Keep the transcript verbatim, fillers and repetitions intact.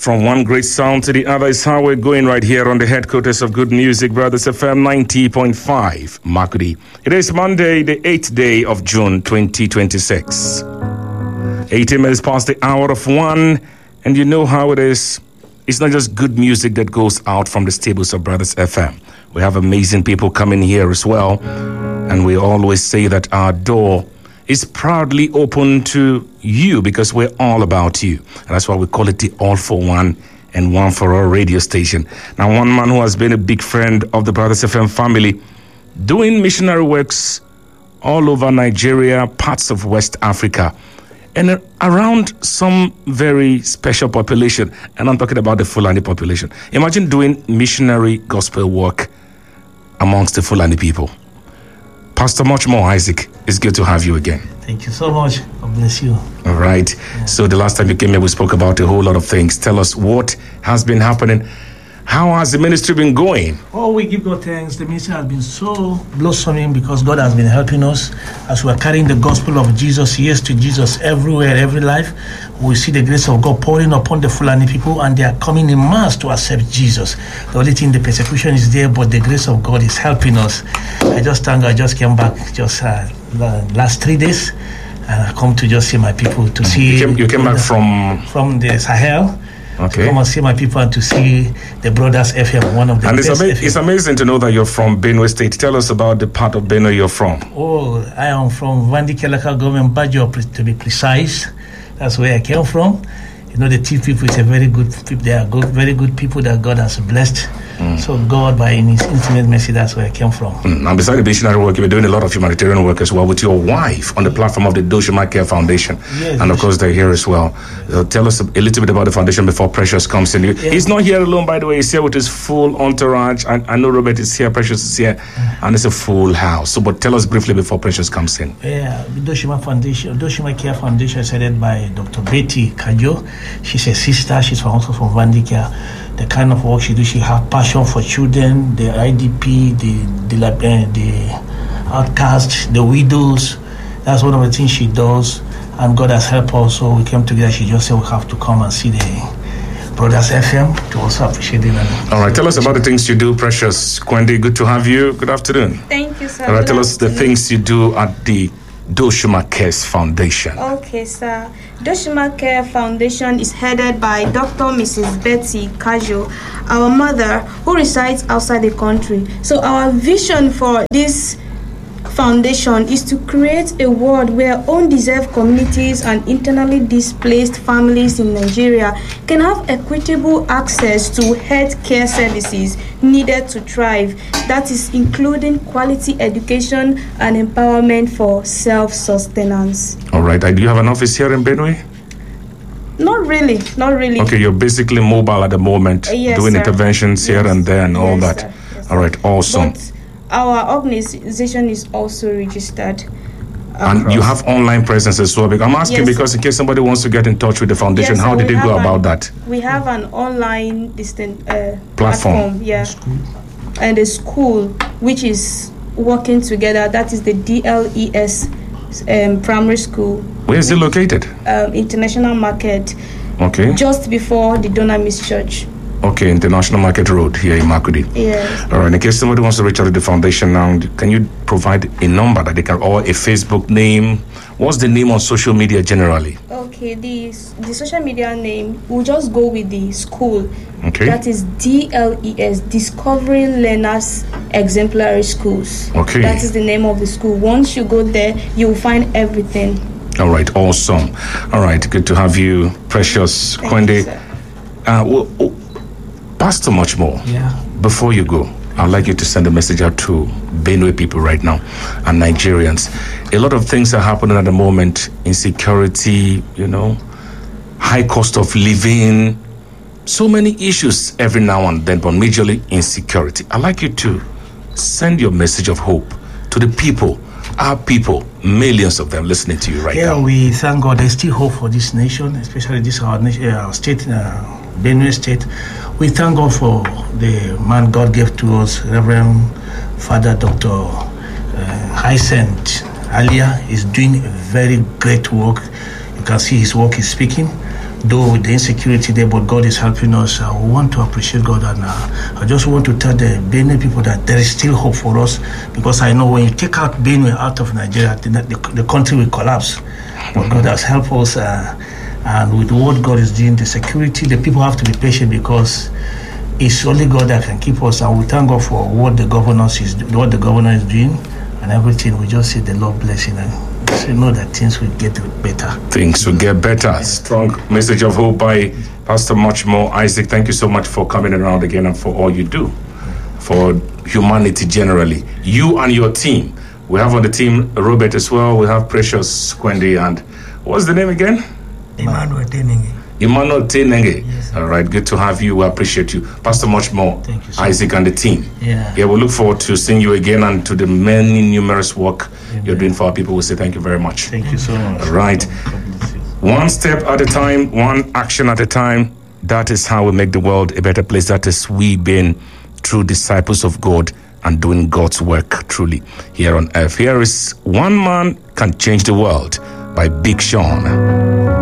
From one great sound to the other is how we're going right here on the headquarters of Good Music Brothers F M ninety point five, Makudi. It is Monday, the eighth day of June, twenty twenty-six. eighteen minutes past the hour of one, and you know how it is. It's not just good music that goes out from the stables of Brothers F M. We have amazing people coming here as well, and we always say that our door is proudly open to you because we're all about you. And that's why we call it the All for One and One for All radio station. Now, one man who has been a big friend of the Brothers F M family, doing missionary works all over Nigeria, parts of West Africa, and around some very special population. And I'm talking about the Fulani population. Imagine doing missionary gospel work amongst the Fulani people. Pastor Much More Isaac, it's good to have you again. Thank you so much. God bless you. All right. Yeah. So the last time you came here, we spoke about a whole lot of things. Tell us what has been happening. How has the ministry been going? Oh, we give God thanks. The ministry has been so blossoming because God has been helping us as we are carrying the gospel of Jesus, yes to Jesus, everywhere, every life. We see the grace of God pouring upon the Fulani people, and they are coming in mass to accept Jesus. The only thing, the persecution is there, but the grace of God is helping us. I just thank God. I just came back just uh, last three days, and I come to just see my people to see. You came, you came back from from the Sahel. Okay. To come and see my people and to see the Brothers F M, one of the and best. And it's, ama- it's amazing to know that you're from Benue State. Tell us about the part of Benue you're from. Oh, I am from Vandike local government, Bajo, to be precise. That's where I came from. You know, the T people is a very good people. They are good, very good people that God has blessed. Mm. So God, by His infinite mercy, that's where I came from. Mm. And besides the missionary work, you're doing a lot of humanitarian work as well with your wife on the platform of the Doshima Care Foundation. Yes, and of course, they're here as well. Uh, tell us a, a little bit about the foundation before Precious comes in. Yeah. He's not here alone, by the way. He's here with his full entourage. I, I know Robert is here, Precious is here, mm. and it's a full house. So, but tell us briefly before Precious comes in. Yeah, the Doshima Foundation, Doshima Care Foundation is headed by Doctor Betty Kajo. She's a sister. She's from, also from Vandike. The kind of work she does, she has passion for children, the I D P, the the, the outcasts, the widows. That's one of the things she does, and God has helped us. So we came together. She just said we have to come and see the Brothers F M to also appreciate it. All right, tell us about the things you do, Precious. Kwendi, good to have you. Good afternoon. Thank you, sir. All right, tell us the things you do at the Doshima Care Foundation. Okay, sir. Doshima Care Foundation is headed by Doctor Missus Betty Kajo, our mother, who resides outside the country. So our vision for this foundation is to create a world where undeserved communities and internally displaced families in Nigeria can have equitable access to health care services needed to thrive. That is including quality education and empowerment for self-sustenance. All right. Do you have an office here in Benue? Not really. Not really. Okay, you're basically mobile at the moment, uh, yes, doing sir. interventions yes. here and there and yes, all that. Sir. Yes, all right, awesome. But our organization is also registered. And across. you have online presence as well. I'm asking yes, because in case somebody wants to get in touch with the foundation, yes, how did they go an, about that? We have an online distant uh, platform. platform, yeah, and a school which is working together. That is the D L E S um, primary school. Where is it located? Um, International Market. Okay. Just before the Dunamis Church. Okay, International Market Road here in Makudi. Yes. All right. In case somebody wants to reach out to the foundation now, can you provide a number that they can, or a Facebook name? What's the name on social media generally? Okay, the the social media name, we'll just go with the school. Okay. That is D L E S, Discovering Learners Exemplary Schools. Okay. That is the name of the school. Once you go there, you'll find everything. All right, awesome. All right, good to have you, Precious Kwendi. Uh, well, oh, Pastor Much More. Yeah. Before you go, I'd like you to send a message out to Benue people right now and Nigerians. A lot of things are happening at the moment. Insecurity, you know, high cost of living, so many issues every now and then, but majorly insecurity. I'd like you to send your message of hope to the people, our people, millions of them listening to you right yeah, now. Yeah, we thank God. There's still hope for this nation, especially this our, nation, our state, uh, Benue State. We thank God for the man God gave to us, Reverend Father Doctor Uh, Hyacinth Alia is doing a very great work. You can see his work is speaking. though with the insecurity there, but God is helping us. Uh, we want to appreciate God, and uh, I just want to tell the Benue people that there is still hope for us, because I know when you take out Benue out of Nigeria, the, the, the country will collapse. But God has helped us, uh, and with what God is doing, the security, the people have to be patient, because it's only God that can keep us. And we thank God for what the governor is, what the governor is doing, and everything. We just see the Lord blessing, and so know that things will get better. Things will get better. Strong message of hope by Pastor Muchmore Isaac. Thank you so much for coming around again and for all you do for humanity generally. You and your team. We have on the team Robert as well. We have Precious Kwendi, and what's the name again? Emmanuel Tenenge. Emmanuel Tenenge. Yes, all right, good to have you. We appreciate you. Pastor Muchmore so Isaac much. and the team. Yeah. Yeah, we look forward to seeing you again and to the many numerous work Amen. You're doing for our people. We say thank you very much. Thank you so much. All right. God bless you. One step at a time, one action at a time. That is how we make the world a better place. That is we being true disciples of God and doing God's work truly here on earth. Here is One Man Can Change the World by Big Sean.